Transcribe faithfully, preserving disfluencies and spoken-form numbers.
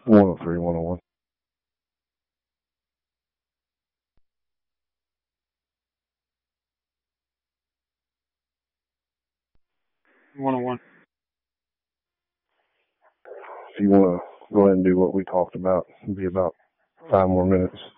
one oh three, one oh one. one oh one. If you want to go ahead and do what we talked about, it'll be about five more minutes.